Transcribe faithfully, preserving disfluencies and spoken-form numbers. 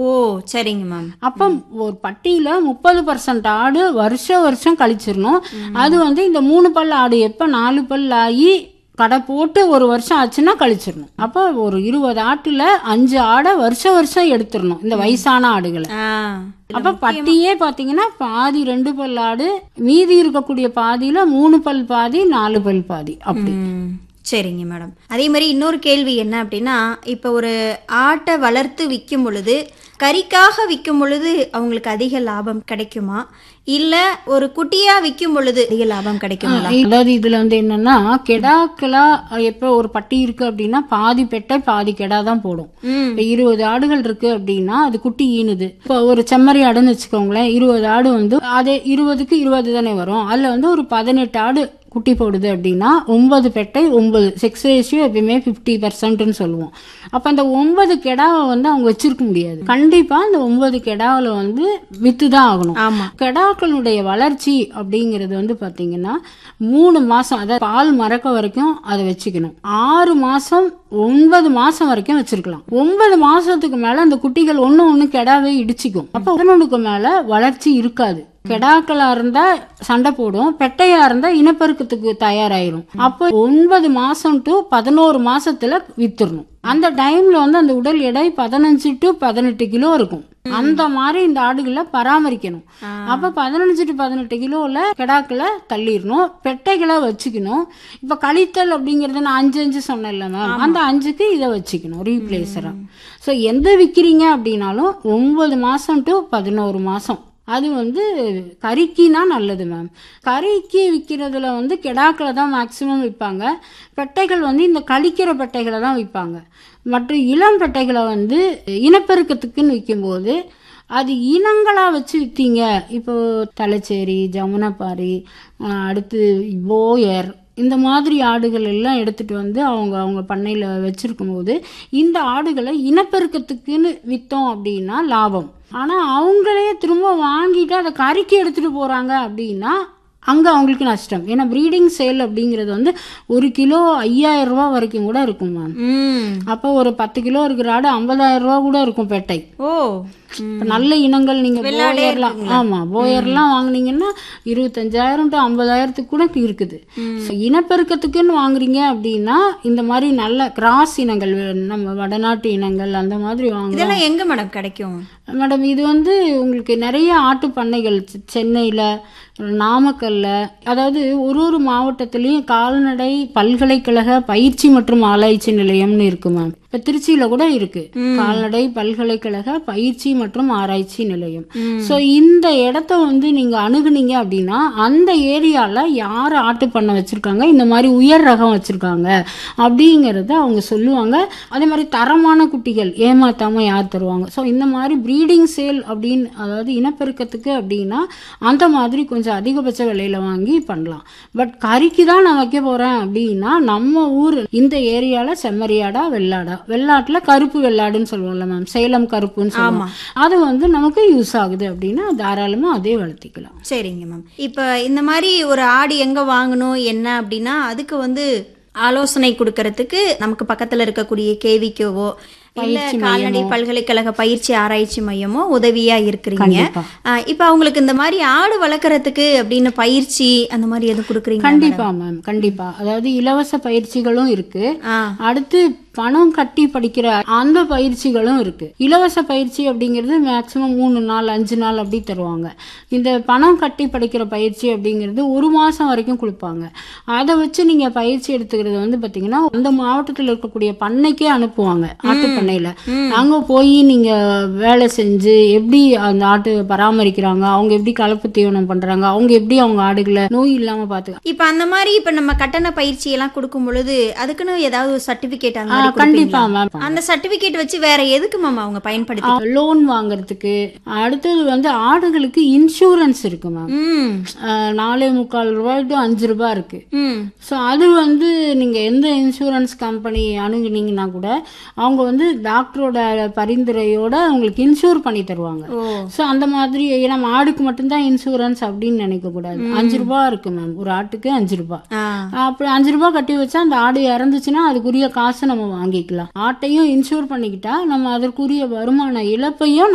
ஓ சரிங்க மேம். அப்ப ஒரு பட்டியில முப்பது பர்சன்ட் ஆடு வருஷம் வருஷம் கழிச்சிடணும். அது வந்து இந்த மூணு பல் ஆடு எப்ப நாலு பல் ஆகி கடை போட்டு ஒரு வருஷம் ஆச்சுன்னா கழிச்சிடணும். அப்ப ஒரு இருபது ஆட்டுல அஞ்சு ஆடை வருஷம் வருஷம் எடுத்துடணும் இந்த வயசான ஆடுகளை. அப்ப பட்டியே பாத்தீங்கன்னா பாதி ரெண்டு பல் ஆடு, மீதி இருக்கக்கூடிய பாதியில மூணு பல் பாதி நாலு பல் பாதி அப்படி. சரிங்க மேடம். அதே மாதிரி இன்னொரு கேள்வி என்ன அப்படின்னா, இப்போ ஒரு ஆட்டை வளர்த்து விற்கும் பொழுது கறிக்காக விற்கும் பொழுது அவங்களுக்கு அதிக லாபம் கிடைக்குமா, இல்ல ஒரு குட்டியா விற்கும் பொழுது அதிக லாபம் கிடைக்குமா? அதாவது இதுல வந்து என்னன்னா, கெடாக்களா எப்ப ஒரு பட்டி இருக்கு அப்படின்னா பாதி பெட்டை பாதி கெடா தான் போடும். இப்ப இருபது ஆடுகள் இருக்கு அப்படின்னா அது குட்டி ஈனுது. இப்ப ஒரு செம்மறி ஆடுன்னு வச்சுக்கோங்களேன், இருபது ஆடு வந்து அதே இருபதுக்கு இருபது தானே வரும். அதுல வந்து ஒரு பதினெட்டு ஆடு குட்டி போடுது அப்படின்னா ஒன்பது பெட்டை ஒன்பது செக்ஸ் ரேஷியோ எப்பயுமே பிப்டி பர்சன்ட்னு சொல்லுவோம். அப்ப அந்த ஒன்பது கெடாவை வந்து அவங்க வச்சிருக்க முடியாது. கண்டிப்பா அந்த ஒன்பது கெடாவில வந்து வித்துதான் ஆகணும். கெடாக்களுடைய வளர்ச்சி அப்படிங்கிறது வந்து பாத்தீங்கன்னா மூணு மாசம், அதாவது பால் மறக்க வரைக்கும் அதை வச்சுக்கணும். ஆறு மாசம் ஒன்பது மாசம் வரைக்கும் வச்சிருக்கலாம். ஒன்பது மாசத்துக்கு மேல அந்த குட்டிகள் ஒண்ணு ஒண்ணு கெடாவே இடிச்சுக்கும். அப்ப பதினொன்னுக்கு மேல வளர்ச்சி இருக்காது. கெடாக்களா இருந்தா சண்டை போடும், பெட்டையா இருந்தா இனப்பெருக்கத்துக்கு தயாராயிரும். அப்போ ஒன்பது மாசம் டு பதினோரு மாசத்துல வித்துடணும். அந்த டைம்ல வந்து அந்த உடல் எடை பதினஞ்சு டு பதினெட்டு கிலோ இருக்கும். அந்த மாதிரி இந்த ஆடுகளை பராமரிக்கணும். அப்ப பதினஞ்சு டு பதினெட்டு கிலோல கெடாக்களை தள்ளிடணும், பெட்டைகளை வச்சுக்கணும். இப்ப கழித்தல் அப்படிங்கறத நான் அஞ்சு அஞ்சு சொன்னேன்ல மேம், அந்த அஞ்சுக்கு இதை வச்சுக்கணும் ரீப்ளேசரா. சோ எந்த விக்கிறீங்க அப்படின்னாலும் ஒன்பது மாசம் டு பதினோரு மாசம் அது வந்து கறிக்குனா நல்லது மேம். கறிக்கு விற்கிறதுல வந்து கெடாக்களை தான் மேக்சிமம் விற்பாங்க. பெட்டைகள் வந்து இந்த கழிக்கிற பெட்டைகளை தான் விற்பாங்க. மற்றும் இளம் பெட்டைகளை வந்து இனப்பெருக்கத்துக்குன்னு விற்கும்போது அது இனங்களா வச்சு வித்தீங்க. இப்போ தலைச்சேரி, ஜமுனப்பாரி, அடுத்து போயர், இந்த மாதிரி ஆடுகள் எல்லாம் எடுத்துட்டு வந்து அவங்க அவங்க பண்ணையில வச்சிருக்கும் போது இந்த ஆடுகளை இனப்பெருக்கத்துக்குன்னு வித்தோம் அப்படின்னா லாபம். ஆனா அவங்களே திரும்ப வாங்கிட்டு அதை கறிக்கு எடுத்துட்டு போறாங்க அப்படின்னா அங்க அவங்களுக்கு நஷ்டம். ஏன்னா பிரீடிங் சேல் அப்படிங்கறது வந்து ஒரு கிலோ ஐயாயிரம் ரூபாய் வரைக்கும் கூட இருக்கும் மேம். அப்ப ஒரு பத்து கிலோ இருக்கிற ஆடு ஐம்பதாயிரம் ரூபாய் கூட இருக்கும் பெட்டை. ஓ நல்ல இனங்கள் நீங்க போயர்லாம், ஆமா போயர்லாம் வாங்குனீங்கன்னா இருபத்தஞ்சாயிரம் டு ஐம்பதாயிரத்துக்கு கூட இருக்குது. இனப்பெருக்கத்துக்குன்னு வாங்குறீங்க அப்படின்னா இந்த மாதிரி நல்ல கிராஸ் இனங்கள், நம்ம வடநாட்டு இனங்கள் அந்த மாதிரி வாங்க. இதெல்லாம் எங்க மேடம் கிடைக்கும்? மேடம் இது வந்து உங்களுக்கு நிறைய ஆட்டு பண்ணைகள் சென்னையில, நாமக்கல்ல, அதாவது ஒரு ஒரு மாவட்டத்திலயும் கால்நடை பல்கலைக்கழக பயிற்சி மற்றும் ஆராய்ச்சி நிலையம்னு இருக்கு மேம். இப்ப திருச்சியில கூட இருக்கு கால்நடை பல்கலைக்கழக பயிற்சி மற்றும் ஆராய்ச்சி நிலையம். சோ இந்த இடத்த வந்து நீங்க அணுகுனீங்க அப்படின்னா அந்த ஏரியால யார் ஆட்டு பண்ண வச்சிருக்காங்க, இந்த மாதிரி உயர் ரகம் வச்சிருக்காங்க அப்படிங்கறத அவங்க சொல்லுவாங்க. அதே மாதிரி தரமான குட்டிகள் ஏமாத்தாம யார் தருவாங்க. சோ இந்த மாதிரி பிரீடிங் சேல் அப்படின்னு, அதாவது இனப்பெருக்கத்துக்கு அப்படின்னா அந்த மாதிரி கொஞ்சம் அதிகபட்ச விலையில வாங்கி பண்ணலாம். பட் கறிக்கு தான் நான் வைக்க போறேன் அப்படின்னா நம்ம ஊர் இந்த ஏரியால செம்மறியாடா வெள்ளாடா, வெள்ளாட்டுல கருப்பு வெள்ளாடுன்னு சொல்லுவோம்ல மேம், சேலம் கருப்புன்னு சொல்லுவோம், அது வந்து நமக்கு யூஸ் ஆகுது அப்படின்னா தாராளமா அதே வளர்த்திக்கலாம். சரிங்க மேம். இப்ப இந்த மாதிரி ஒரு ஆடு எங்க வாங்கணும் என்ன அப்படின்னா அதுக்கு வந்து ஆலோசனை கொடுக்கறதுக்கு நமக்கு பக்கத்துல இருக்கக்கூடிய கேவிக்கோவோ இல்ல கால்நடை பல்கலைக்கழக பயிற்சி ஆராய்ச்சி மையமோ உதவியா இருக்கிறீங்க. இப்ப அவங்களுக்கு இந்த மாதிரி ஆடு வளர்க்கறதுக்கு அப்படின்னு பயிற்சி அந்த மாதிரி எதுவும் கொடுக்குறீங்க? கண்டிப்பா மேம், கண்டிப்பா. அதாவது இலவச பயிற்சிகளும் இருக்கு, அடுத்து பணம் கட்டி படிக்கிற அந்த பயிற்சிகளும் இருக்கு. இலவச பயிற்சி அப்படிங்கிறது மேக்சிமம் மூணு நாள் அஞ்சு நாள் அப்படி தருவாங்க. இந்த பணம் கட்டி படிக்கிற பயிற்சி அப்படிங்கிறது ஒரு மாசம் வரைக்கும் கொடுப்பாங்க. அதை வச்சு நீங்க பயிற்சி எடுத்துக்கிறது வந்து பாத்தீங்கன்னா அந்த மாவட்டத்தில் இருக்கக்கூடிய பண்ணைக்கே அனுப்புவாங்க. ஆட்டு பண்ணையில அங்க போய் நீங்க வேலை செஞ்சு எப்படி அந்த ஆட்டு பராமரிக்கிறாங்க, அவங்க எப்படி கலப்பு தீவனம் பண்றாங்க, அவங்க எப்படி அவங்க ஆடுகளை நோய் இல்லாம பாத்துக்க. இப்ப அந்த மாதிரி இப்ப நம்ம கட்டண பயிற்சி எல்லாம் கொடுக்கும் பொழுது அதுக்குன்னு ஏதாவது சர்டிபிகேட் அங்க கண்டிப்பா மேம். அந்த சர்டிபிகேட் வச்சு வேற எதுக்கு மேம் அவங்க பயன்படுத்தி? லோன் வாங்குறதுக்கு. அடுத்தது வந்து ஆடுகளுக்கு இன்சூரன்ஸ் இருக்கு மேம். நாலே முக்கால் ரூபாய் டு அஞ்சு ரூபாய் இருக்கு. சோ அது வந்து நீங்க எந்த இன்சூரன்ஸ் கம்பெனி அணுகுனீங்கன்னா கூட அவங்க வந்து டாக்டரோட பரிந்துரையோட உங்களுக்கு இன்சூர் பண்ணி தருவாங்க. சோ அந்த மாதிரி ஏன்னா ஆடுக்கு மட்டும்தான் இன்சூரன்ஸ் அப்படின்னு நினைக்க கூடாது. அஞ்சு ரூபாய் இருக்கு மேம், ஒரு ஆட்டுக்கு அஞ்சு ரூபாய். அப்படி அஞ்சு ரூபாய் கட்டி வச்சா அந்த ஆடு இறந்துச்சுன்னா அதுக்குரிய காசு நம்ம வாங்கிக்கலாம். ஆட்டையும் இன்சூர் பண்ணிக்கிட்டா நம்ம அதற்குரிய வருமான இழப்பையும்